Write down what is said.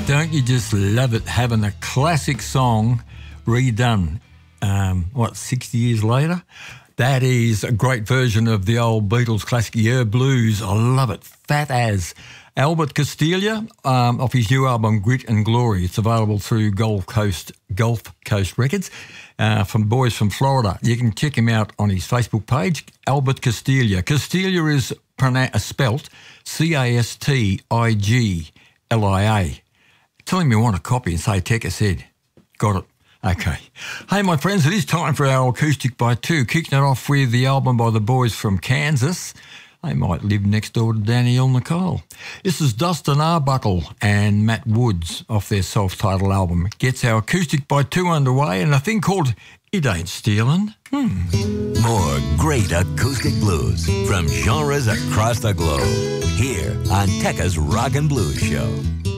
Don't you just love it having a classic song redone, 60 years later? That is a great version of the old Beatles classic Yeah Blues. I love it. Fat as. Albert Castiglia off his new album Grit and Glory. It's available through Gulf Coast Records from boys from Florida. You can check him out on his Facebook page, Albert Castiglia. Castiglia is spelt Castiglia. Tell him you want a copy and say Tekka said. Got it. Okay. Hey, my friends, it is time for our Acoustic by Two, kicking it off with the album by the boys from Kansas. They might live next door to Danielle Nicole. This is Dustin Arbuckle and Matt Woods off their self-titled album. It gets our Acoustic by Two underway and a thing called It Ain't Stealing. More great acoustic blues from genres across the globe. Here on Tekka's Rock and Blues Show.